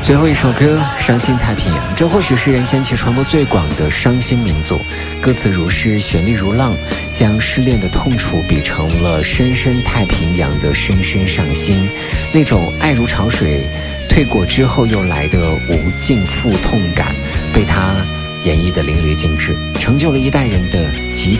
最后一首歌《伤心太平洋》，这或许是人掀起传播最广的伤心名作。歌词如诗，旋律如浪，将失恋的痛楚比成了深深太平洋的深深上心。那种爱如潮水退过之后又来的无尽腹痛感，被他演绎的淋漓尽致，成就了一代人的极